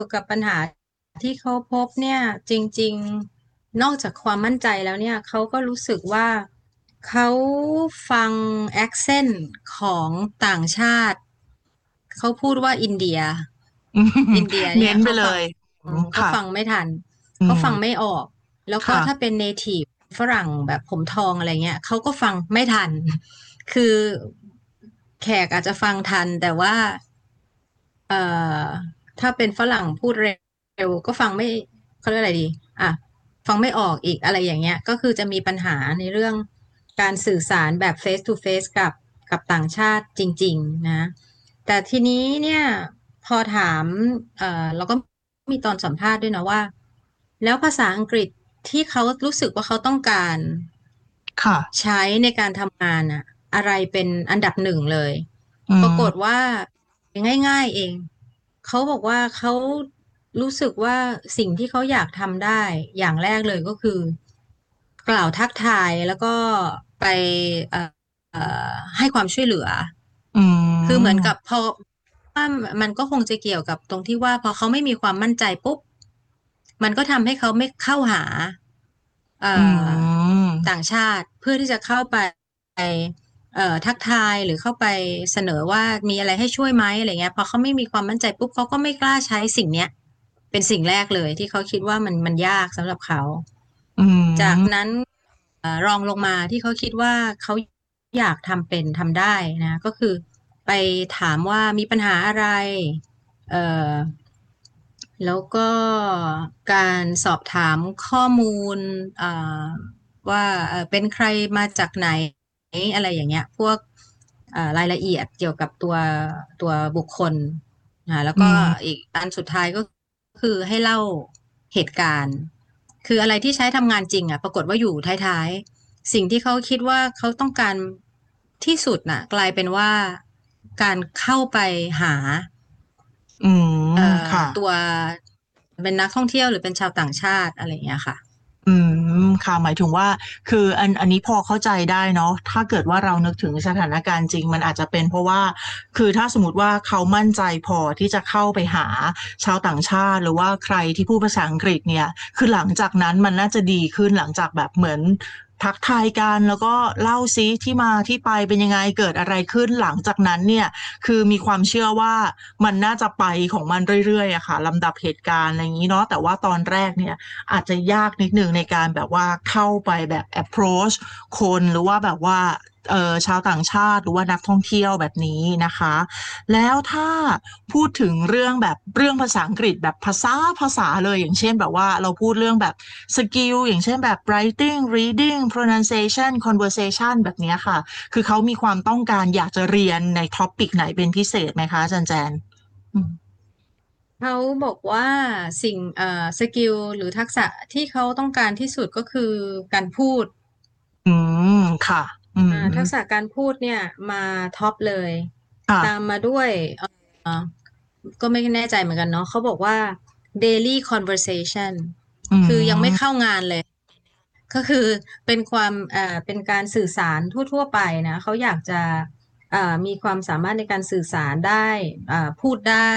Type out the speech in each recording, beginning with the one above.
กับปัญหาที่เขาพบเนี่ยจริงๆนอกจากความมั่นใจแล้วเนี่ยเขาก็รู้สึกว่าเขาฟัง accent ของต่างชาติเขาพูดว่าอินเดียอืมอินเดียเน้เนี่ยเขาฟังนไปเลยเขาค่ะฟังไม่ทันอืมเขาฟังไม่ออกแล้วก็ค่ะถ้าเป็น native ฝรั่งแบบผมทองอะไรเงี้ยเขาก็ฟังไม่ทันคือแขกอาจจะฟังทันแต่ว่า เอ่อถ้าเป็นฝรั่งพูดเร็วก็ฟังไม่เขาเรียกอะไรดีอ่ะฟังไม่ออกอีกอะไรอย่างเงี้ยก็คือจะมีปัญหาในเรื่องการสื่อสารแบบ face to face กับต่างชาติจริงๆนะแต่ทีนี้เนี่ยพอถามเราก็มีตอนสัมภาษณ์ด้วยนะว่าแล้วภาษาอังกฤษที่เขารู้สึกว่าเขาต้องการค่ะใช้ในการทำงานอะอะไรเป็นอันดับหนึ่งเลยอืปรากฏมว่าง่ายๆเองเขาบอกว่าเขารู้สึกว่าสิ่งที่เขาอยากทำได้อย่างแรกเลยก็คือกล่าวทักทายแล้วก็ไปเอ่อเอ่ให้ความช่วยเหลืออืคือเหมือนกับมพอว่ามันก็คงจะเกี่ยวกับตรงที่ว่าพอเขาไม่มีความมั่นใจปุ๊บมันก็ทำให้เขาไม่เข้าหาเอ่อือต่างมชาติเพื่อที่จะเข้าไป ทักทายหรือเข้าไปเสนอว่ามีอะไรให้ช่วยไหมอะไรเงี้ยพอเขาไม่มีความมั่นใจปุ๊บเขาก็ไม่กล้าใช้สิ่งเนี้ยเป็นสิ่งแรกเลยที่เขาคิดว่ามันยากสำหรับเขาอืจากมนั้นรองลงมาที่เขาคิดว่าเขาอยากทำเป็นทำได้นะก็คือไปถามว่ามีปัญหาอะไรเอ่อแล้วก็การสอบถามข้อมูลเอ่อว่าเป็นใครมาจากไหน อะไรอย่างเงี้ยพวกรายละเอียดเกี่ยวกับตัวบุคคลแล้วอืก็มอีกอันสุดท้ายก็คือให้เล่าเหตุการณ์คืออะไรที่ใช้ทำงานจริงอ่ะปรากฏว่าอยู่ท้ายๆสิ่งที่เขาคิดว่าเขาต้องการที่สุดน่ะกลายเป็นว่าการเข้าไปหาอืมค่ะตัวเป็นนักท่องเที่ยวหรือเป็นชาวต่างชาติอะไรอย่างเงี้ยค่ะอืมค่ะหมายถึงว่าคืออันนี้พอเข้าใจได้เนาะถ้าเกิดว่าเรานึกถึงสถานการณ์จริงมันอาจจะเป็นเพราะว่าคือถ้าสมมติว่าเขามั่นใจพอที่จะเข้าไปหาชาวต่างชาติหรือว่าใครที่พูดภาษาอังกฤษเนี่ยคือหลังจากนั้นมันน่าจะดีขึ้นหลังจากแบบเหมือนทักทายกันแล้วก็เล่าซิที่มาที่ไปเป็นยังไงเกิดอะไรขึ้นหลังจากนั้นเนี่ยคือมีความเชื่อว่ามันน่าจะไปของมันเรื่อยๆอะค่ะลำดับเหตุการณ์อะไรอย่างนี้เนาะแต่ว่าตอนแรกเนี่ย อาจจะยากนิดหนึ่งในการแบบว่าเข้าไปแบบ approach คนหรือว่าแบบว่าชาวต่างชาติหรือว่านักท่องเที่ยวแบบนี้นะคะแล้วถ้าพูดถึงเรื่องแบบเรื่องภาษาอังกฤษแบบภาษาเลยอย่างเช่นแบบว่าเราพูดเรื่องแบบสกิลอย่างเช่นแบบ writing reading pronunciation conversation แบบเนี้ยค่ะคือเขามีความต้องการอยากจะเรียนในท็อปิกไหนเป็นพิเศษไหมคะอาจารย์แจนอืมเขาบอกว่าสิ่งสกิลหรือทักษะที่เขาต้องการที่สุดก็คือการพูดอืมค่ะอืมทักษะการพูดเนี่ยมาท็อปเลยค่ะตามมาด้วยก็ไม่แน่ใจเหมือนกันเนาะเขาบอกว่า daily conversation อืคือยังไม่เข้ามงานเลย ก็คือเป็นความเป็นการสื่อสารทั่วๆไปนะเขาอยากจะมีความสามารถในการสื่อสารได้พูดได้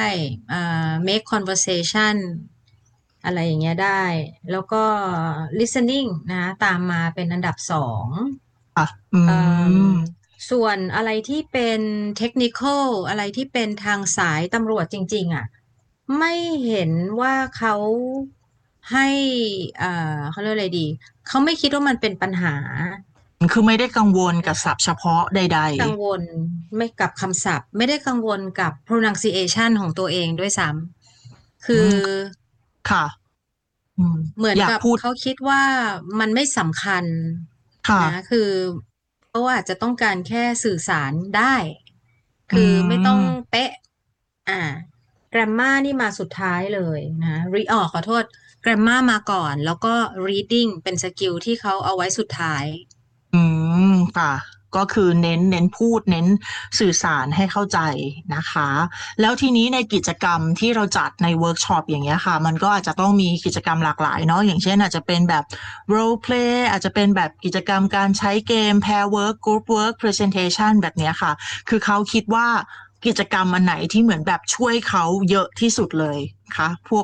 make conversation อะไรอย่างเงี้ยได้แล้วก็ listening นะตามมาเป็นอันดับสองค่ะอืเอ่มมส่วนอะไรที่เป็นเทคนิคอลอะไรที่เป็นทางสายตำรวจจริงๆอ่ะไม่เห็นว่าเขาให้เขาเรียกอะไรดีเขาไม่คิดว่ามันเป็นปัญหาคือไม่ได้กังวลกับศัพท์เฉพาะใดกังวลไม่กับคำศัพท์ไม่ได้กังวลกับ pronunciation ของตัวเองด้วยซ้ำๆคือค่ะอืมเหมือนอยากพูดกับเขาคิดว่ามันไม่สำคัญค่ะนะคือเขาอาจจะต้องการแค่สื่อสารได้อืคือไม่ต้องมเป๊ะอ่า grammar นี่มาสุดท้ายเลยนะ read ขอโทษ grammar มาก่อนแล้วก็ reading เป็นสกิลที่เขาเอาไว้สุดท้ายอืมค่ะก็คือเน้นพูดเน้นสื่อสารให้เข้าใจนะคะแล้วทีนี้ในกิจกรรมที่เราจัดในเวิร์กช็อปอย่างเงี้ยค่ะมันก็อาจจะต้องมีกิจกรรมหลากหลายเนาะอย่างเช่นอาจจะเป็นแบบ role play อาจจะเป็นแบบกิจกรรมการใช้เกม pair work group work presentation แบบเนี้ยค่ะคือเขาคิดว่ากิจกรรมอันไหนที่เหมือนแบบช่วยเขาเยอะที่สุดเลยคะพวก